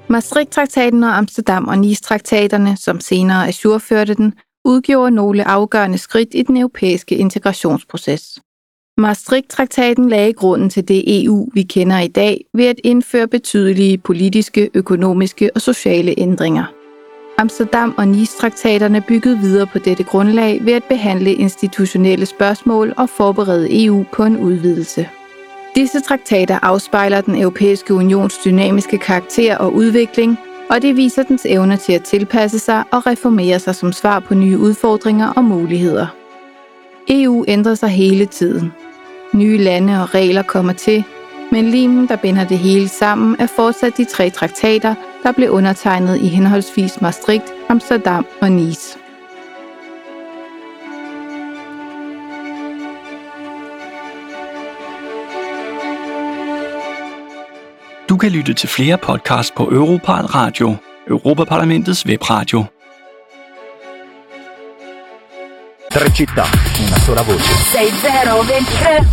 Maastricht-traktaten og Amsterdam- og Nice-traktaterne, som senere ajourførte den, udgjorde nogle afgørende skridt i den europæiske integrationsproces. Maastricht-traktaten lagde grunden til det EU, vi kender i dag, ved at indføre betydelige politiske, økonomiske og sociale ændringer. Amsterdam- og Nice-traktaterne byggede videre på dette grundlag ved at behandle institutionelle spørgsmål og forberede EU på en udvidelse. Disse traktater afspejler den europæiske unions dynamiske karakter og udvikling, og det viser dens evne til at tilpasse sig og reformere sig som svar på nye udfordringer og muligheder. EU ændrer sig hele tiden. Nye lande og regler kommer til, men limen, der binder det hele sammen, er fortsat de 3 traktater, der blev undertegnet i henholdsvis Maastricht, Amsterdam og Nice. Du kan lytte til flere podcasts på Europal Radio, Europaparlamentets webradio. Tre città, una sola voce. 6023.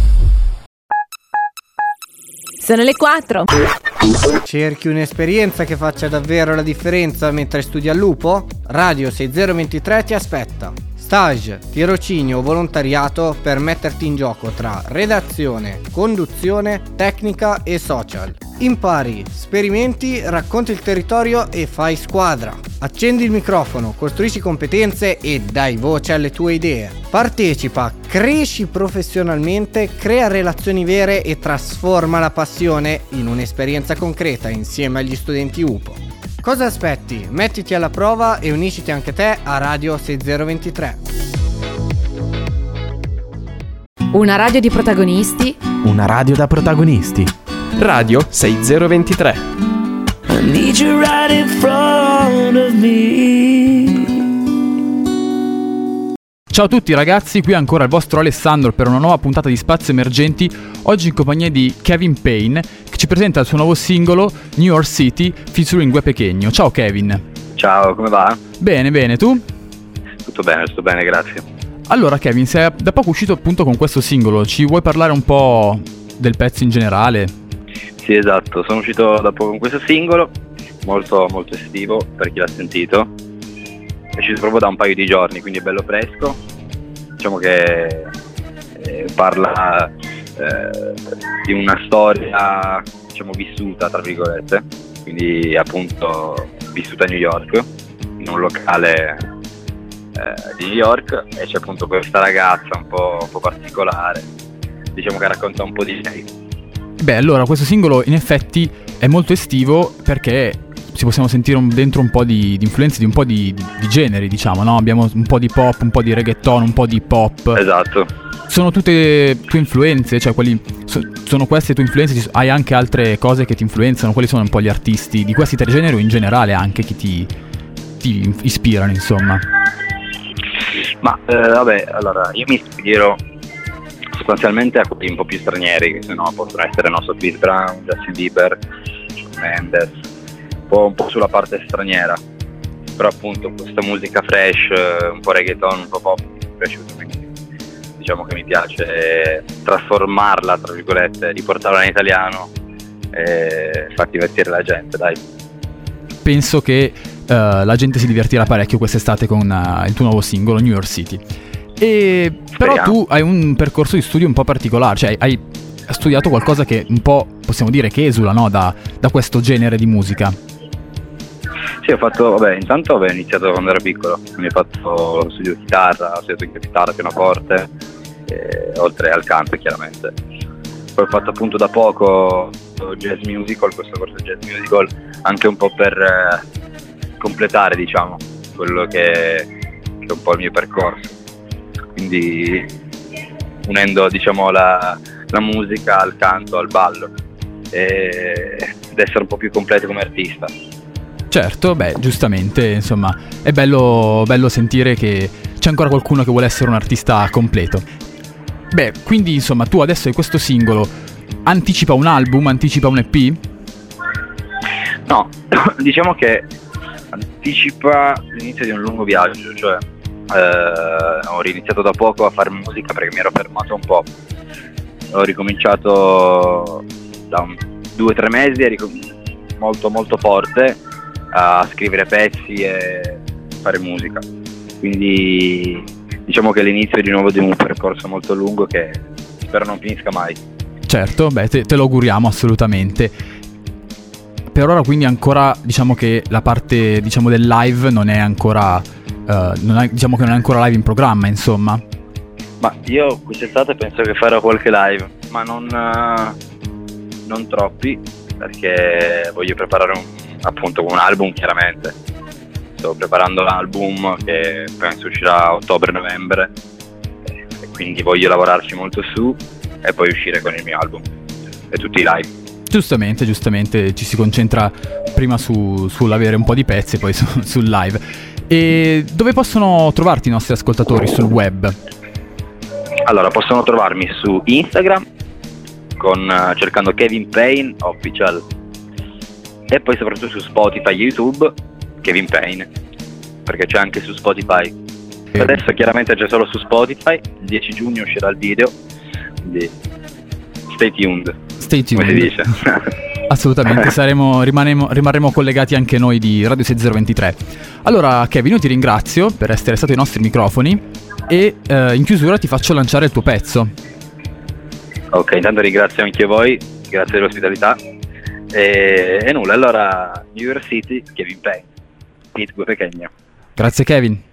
Sono le 4. Cerchi un'esperienza che faccia davvero la differenza mentre studi al Lupo? Radio 6023 ti aspetta. Stage, tirocinio o volontariato per metterti in gioco tra redazione, conduzione, tecnica e social. Impari, sperimenti, racconti il territorio e fai squadra. Accendi il microfono, costruisci competenze e dai voce alle tue idee. Partecipa, cresci professionalmente, crea relazioni vere e trasforma la passione in un'esperienza concreta insieme agli studenti UPO. Cosa aspetti? Mettiti alla prova e unisciti anche te a Radio 6023. Una radio di protagonisti. Una radio da protagonisti. Radio 6023. I need you right in front of me. Ciao a tutti ragazzi, qui ancora il vostro Alessandro per una nuova puntata di Spazio Emergenti, oggi in compagnia di Kevin Payne, che ci presenta il suo nuovo singolo New York City featuring Gue Pequeno. Ciao Kevin. Ciao, come va? Bene, tu? Tutto bene, grazie. Allora Kevin, sei da poco uscito appunto con questo singolo, ci vuoi parlare un po' del pezzo in generale? Sì, esatto, sono uscito da poco con questo singolo, molto estivo per chi l'ha sentito. È uscito proprio da un paio di giorni, quindi è bello fresco. Diciamo che parla di una storia, diciamo, vissuta, tra virgolette, quindi appunto vissuta a New York, in un locale di New York, e c'è appunto questa ragazza un po' particolare, diciamo, che racconta un po' di lei. Beh, allora questo singolo in effetti è molto estivo perché si possiamo sentire dentro un po' di influenze di un po' di generi, diciamo, no? Abbiamo un po' di pop, un po' di reggaeton, un po' di pop. Esatto. Sono tutte tue influenze, cioè sono queste tue influenze? Hai anche altre cose che ti influenzano? Quali sono un po' gli artisti di questi 3 generi o in generale anche che ti ispirano, insomma? Ma vabbè, allora io mi ispiro sostanzialmente a quelli un po' più stranieri, che se no possono essere, non so, Chris Brown, Justin Bieber, Shawn Mendes, un po' sulla parte straniera, però appunto questa musica fresh, un po' reggaeton, un po' pop, mi è piaciuto, quindi diciamo che mi piace trasformarla, tra virgolette, riportarla in italiano e far divertire la gente, dai. Penso che la gente si divertirà parecchio quest'estate con il tuo nuovo singolo New York City. Però tu hai un percorso di studio un po' particolare, cioè hai studiato qualcosa che un po', possiamo dire, che esula, no, da questo genere di musica. Sì, intanto ho iniziato quando ero piccolo, quindi ho fatto studio di chitarra, ho studiato chitarra, pianoforte, oltre al canto chiaramente. Poi ho fatto appunto da poco jazz musical, questo corso di jazz musical, anche un po' per completare, diciamo, quello che è un po' il mio percorso. Quindi unendo, diciamo, la musica al canto, al ballo, ed essere un po' più completo come artista. Certo, beh, giustamente, insomma, è bello sentire che c'è ancora qualcuno che vuole essere un artista completo. Beh, quindi insomma, tu adesso hai questo singolo, anticipa un album, anticipa un EP? No, diciamo che anticipa l'inizio di un lungo viaggio, cioè ho riniziato da poco a fare musica perché mi ero fermato un po'. Ho ricominciato da 2 o 3 mesi, molto molto forte a scrivere pezzi e fare musica. Quindi diciamo che l'inizio di nuovo di un percorso molto lungo che spero non finisca mai. Certo, beh, te lo auguriamo assolutamente. Per ora quindi ancora diciamo che la parte diciamo del live non è ancora diciamo che non è ancora live in programma, insomma. Ma io quest'estate penso che farò qualche live, ma non troppi, perché voglio preparare appunto un album. Chiaramente sto preparando l'album che penso uscirà a ottobre-novembre, e quindi voglio lavorarci molto su e poi uscire con il mio album e tutti i live. Giustamente ci si concentra prima sull'avere un po' di pezzi e poi sul live. E dove possono trovarti i nostri ascoltatori sul web? Allora, possono trovarmi su Instagram cercando Kevin Payne Official, e poi soprattutto su Spotify e YouTube Kevin Payne, perché c'è anche su Spotify. Adesso chiaramente c'è solo su Spotify, il 10 giugno uscirà il video, quindi stay tuned. Come si dice? Assolutamente, rimarremo collegati anche noi di Radio 6023. Allora Kevin, io ti ringrazio per essere stato ai nostri microfoni e in chiusura ti faccio lanciare il tuo pezzo. Ok, intanto ringrazio anche voi, grazie dell'ospitalità e nulla, allora New York City, Kevin Payne, Hit Gue Pequeño. Grazie Kevin.